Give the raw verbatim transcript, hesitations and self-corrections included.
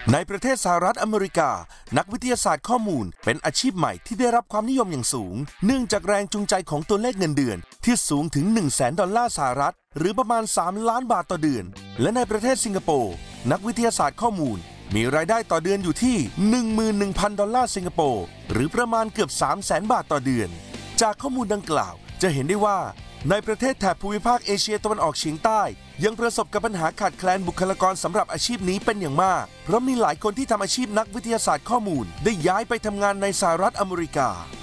ในประเทศสหรัฐอเมริกานักวิทยาศาสตร์ข้อมูลเป็นอาชีพใหม่ที่ได้รับความนิยมอย่างสูงเนื่องจากแรงจูงใจของตัวเลขเงินเดือนที่สูงถึง หนึ่งแสน ดอลลาร์สหรัฐหรือประมาณ สาม ล้านบาทต่อเดือนและในประเทศสิงคโปร์นักวิทยาศาสตร์ข้อมูลมีรายได้ต่อเดือนอยู่ที่ หนึ่งหมื่นหนึ่งพัน ดอลลาร์สิงคโปร์หรือประมาณเกือบ สามแสน บาทต่อเดือนจากข้อมูลดังกล่าวจะเห็นได้ว่าในประเทศแถบภูมิภาคเอเชียตะวันออกเฉียงใต้ยังประสบกับปัญหาขาดแคลนบุคลากรสำหรับอาชีพนี้เป็นอย่างมากเพราะมีหลายคนที่ทำอาชีพนักวิทยาศาสตร์ข้อมูลได้ย้ายไปทำงานในสหรัฐอเมริกา